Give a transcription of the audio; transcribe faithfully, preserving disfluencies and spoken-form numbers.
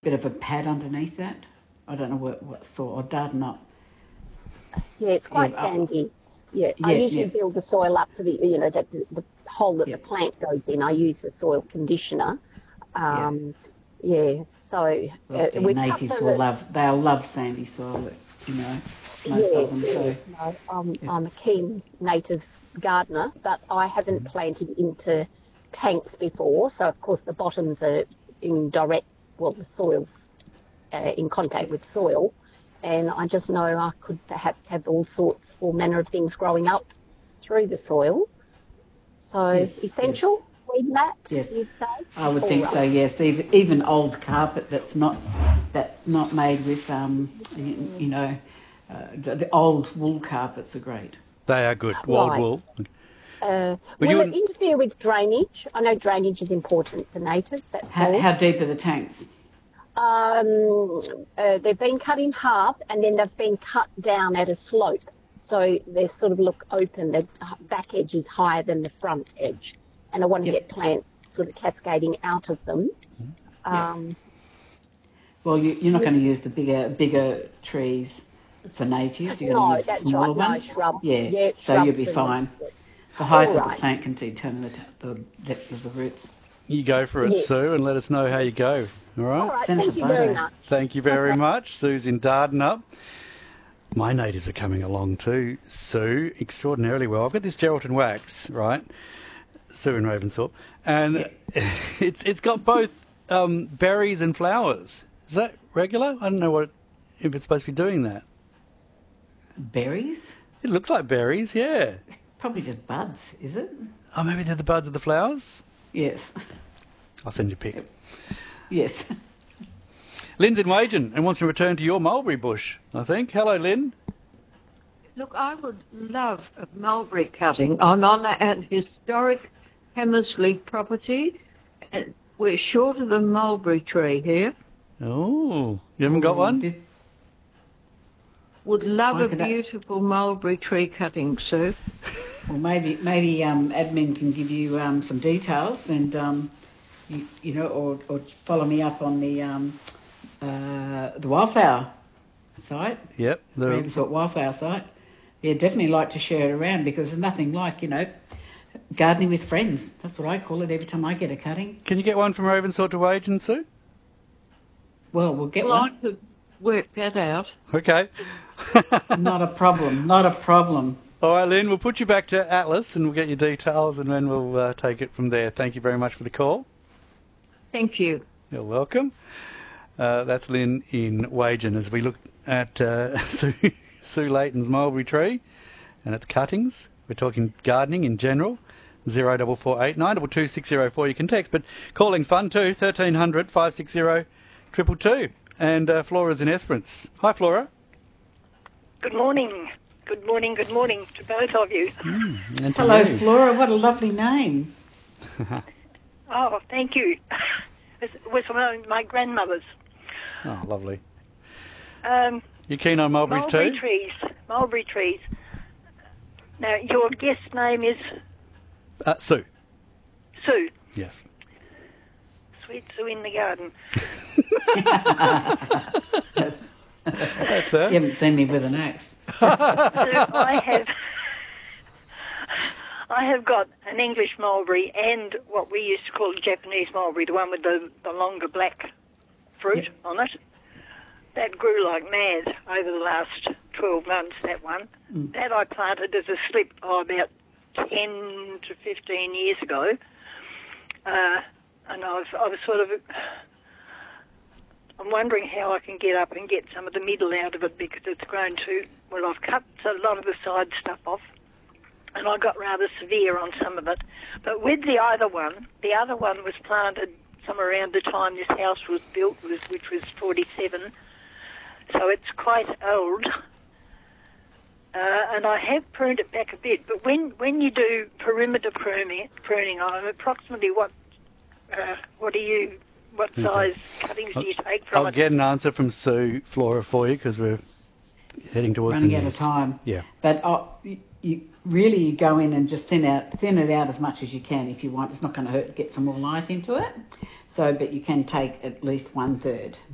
bit of a pad underneath that. I don't know what, what sort, or Dardanup. Yeah, it's quite Yeah, uh, sandy. Yeah, I Yeah, usually yeah, build the soil up to the, you know, that the, the hole that yeah, the plant goes in. I use the soil conditioner. yeah. Um, yeah, so uh, Look, the we've cut natives will the, love, they'll love sandy soil, you know, most yeah, of them. yeah. So, No, I'm, yeah. I'm a keen native gardener, but I haven't Mhm. planted into tanks before. So, of course, the bottoms are in direct, well, the soil's uh, in contact Yeah. with soil. And I just know I could perhaps have all sorts, all manner of things growing up through the soil. So Yes, yes, essential, weed mat, yes. you'd say? I would All think so. right. Yes, even even old carpet that's not that's not made with um, you, you know, uh, the, the old wool carpets are great. They are good. Wild Right. wool. Uh, Would will you it wouldn't interfere with drainage? I know drainage is important for natives, that's How, all. how deep are the tanks? Um, uh, they've been cut in half and then they've been cut down at a slope. So they sort of look open. The back edge is higher than the front edge. And I want to Yep, get plants sort of cascading out of them. yep. Um, Well, you, you're not yeah, going to use the bigger bigger trees for natives. You're going to no, use that's smaller right. No, ones. shrub. Yeah, Yeah, so you'll shrubs be and fine. The all height of the right. plant can determine the, t- the depth of the roots. you go for it, Yes. Sue, and let us know how you go. All All right? right. Send us a Thank you very photo. much. Thank you very Okay. much. Sue's in Dardanup. My natives are coming along too, Sue, extraordinarily well. I've got this Geraldton wax, right? Sue in Ravensthorpe. And Yeah. it's it's got both um, berries and flowers. Is that regular? I don't know what if it's supposed to be doing that. Berries? It looks like berries, yeah. Probably just buds, is it? Oh, maybe they're the buds of the flowers? Yes. I'll send you a pic. Yes. Lynn's in Wagen and wants to return to your mulberry bush, I think. Hello, Lynn. Look, I would love a mulberry cutting. I'm on an historic Hammersley property, and we're short of a mulberry tree here. Oh, you haven't got one? This- Would love I a could- beautiful mulberry tree cutting, Sue. Well, maybe maybe um, admin can give you um, some details, and um, you, you know, or, or follow me up on the um, uh, the wildflower site, Yep. the The, Ravensthorpe wildflower site. Yeah, definitely like to share it around because there's nothing like, you know, gardening with friends. That's what I call it every time I get a cutting. can you get one from Ravensthorpe to Wagen, Sue? Well, we'll get Well, I one. could work that out. Okay. Not a problem. Not a problem. All right, Lynn, we'll put you back to Atlas and we'll get your details and then we'll uh, take it from there. Thank you very much for the call. Thank you. You're welcome. Uh, that's Lynn in Wagen as we look at uh, Sue, Sue Layton's mulberry tree and its cuttings. We're talking gardening in general. Zero double four eight nine double two six zero four. You can text, but calling's fun too. Thirteen hundred five six zero triple two. And uh, Flora's in Esperance. Hi, Flora. Good morning. Good morning, good morning to both of you. And to Hello, you. Flora. What a lovely name. Oh, thank you. It was my, my grandmother's. Oh, lovely. Um, You keen on mulberries mulberry too? trees. Mulberry trees. Now, your guest name is Uh, Sue. Sue. Yes. Sweet Sue in the garden. That's her. You haven't seen me with an axe. So I have... I have got an English mulberry and what we used to call Japanese mulberry, the one with the, the longer black fruit Yep. on it. That grew like mad over the last twelve months, that one. Mm. That I planted as a slip oh, about ten to fifteen years ago. Uh, and I've, I've sort of... I'm wondering how I can get up and get some of the middle out of it because it's grown too... Well, I've cut a lot of the side stuff off. And I got rather severe on some of it. But with the other one, the other one was planted somewhere around the time this house was built, was, which was forty-seven. So it's quite old. Uh, and I have pruned it back a bit. But when, when you do perimeter pruning, pruning on it, approximately what uh, what do you what Okay. size cuttings do you take from I'll it? get an answer from Sue, Flora, for you because we're heading towards Running the out of news. time. Yeah. But uh, you, you really you go in and just thin out thin it out as much as you can if you want. It's not going to hurt to get some more life into it. So, but you can take at least one third.